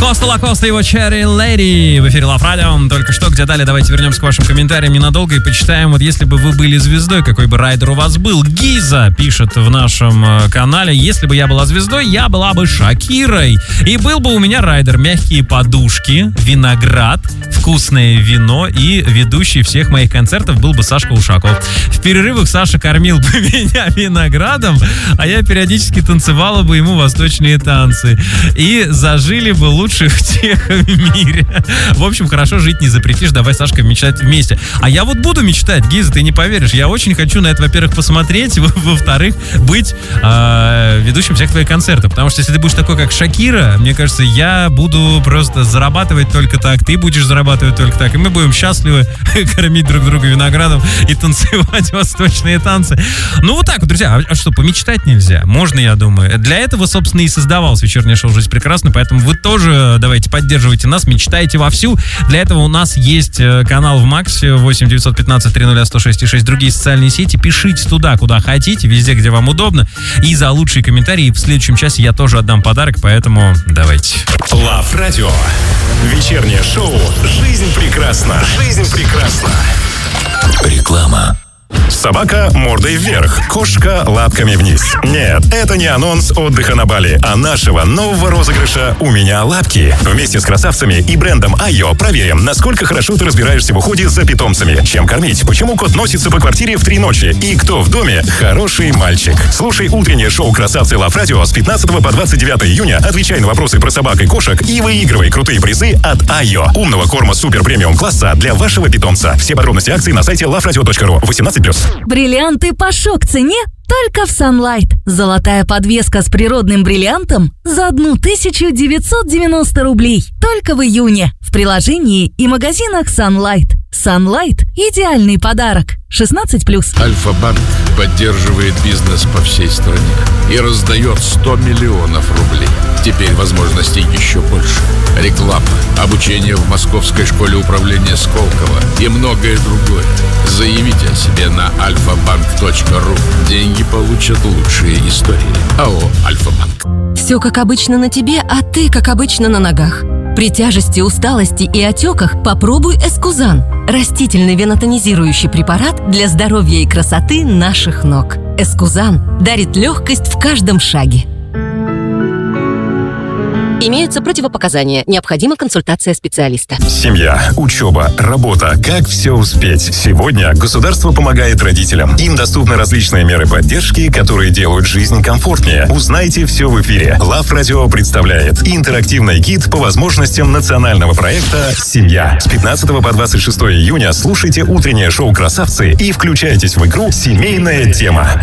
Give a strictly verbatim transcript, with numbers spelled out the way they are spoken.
Коста Лакоста и его Cherry Lady в эфире Love Radio. Только что, где далее, давайте вернемся к вашим комментариям ненадолго и почитаем, вот если бы вы были звездой, какой бы райдер у вас был. Гиза пишет в нашем э, канале: если бы я была звездой, я была бы Шакирой. И был бы у меня райдер: мягкие подушки, виноград, вкусное вино, и ведущий всех моих концертов был бы Сашка Ушаков. В перерывах Саша кормил бы меня виноградом, а я периодически танцевала бы ему восточные танцы. И зажили бы лучших тех в мире. В общем, хорошо жить не запретишь. Давай, Сашка, мечтать вместе. А я вот буду мечтать, Гиза, ты не поверишь. Я очень хочу на это, во-первых, посмотреть, во-вторых, быть э, ведущим всех твоих концертов. Потому что если ты будешь такой, как Шакира, мне кажется, я буду просто зарабатывать только так, ты будешь зарабатывать только так, и мы будем счастливы кормить друг друга виноградом и танцевать восточные танцы. Ну, вот так вот, друзья. А, а что, помечтать нельзя? Можно, я думаю. Для этого, собственно, и создавалось вечернее шоу «Жизнь прекрасна», поэтому вы тоже давайте поддерживайте нас, мечтайте вовсю. Для этого у нас есть канал в Максе восемь девятьсот пятнадцать триста сто шесть и шесть, другие социальные сети. Пишите туда, куда хотите, везде, где вам удобно. И за лучшие комментарии в следующем часе я тоже отдам подарок, поэтому давайте. Love Radio. Вечернее шоу «Жизнь прекрасна». Жизнь прекрасна. Реклама. Собака мордой вверх, кошка лапками вниз. Нет, это не анонс отдыха на Бали, а нашего нового розыгрыша «У меня лапки». Вместе с красавцами и брендом Айо проверим, насколько хорошо ты разбираешься в уходе за питомцами. Чем кормить, почему кот носится по квартире в три ночи и кто в доме хороший мальчик. Слушай утреннее шоу «Красавцы Love Radio» с пятнадцатого по двадцать девятое июня. Отвечай на вопросы про собак и кошек и выигрывай крутые призы от Айо. Умного корма супер премиум класса для вашего питомца. Все подробности акции на сайте лав радио точка ру. восемнадцать плюс. Бриллианты по шок-цене только в Sunlight. Золотая подвеска с природным бриллиантом за тысячу девятьсот девяносто рублей. Только в июне. В приложении и магазинах Sunlight. Sunlight – идеальный подарок. шестнадцать плюс. Альфа-банк поддерживает бизнес по всей стране и раздает сто миллионов рублей. Теперь возможностей еще больше. Реклама, обучение в Московской школе управления Сколково и многое другое. Заявите о себе на альфа банк точка ру. Деньги получат лучшие истории. АО «Альфа-банк». Все как обычно на тебе, а ты как обычно на ногах. При тяжести, усталости и отеках попробуй Эскузан. Растительный венотонизирующий препарат для здоровья и красоты наших ног. Эскузан дарит легкость в каждом шаге. Имеются противопоказания. Необходима консультация специалиста. Семья, учеба, работа. Как все успеть? Сегодня государство помогает родителям. Им доступны различные меры поддержки, которые делают жизнь комфортнее. Узнайте все в эфире. Love Radio представляет интерактивный гид по возможностям национального проекта «Семья». С пятнадцатого по двадцать шестое июня слушайте утреннее шоу «Красавцы» и включайтесь в игру «Семейная тема».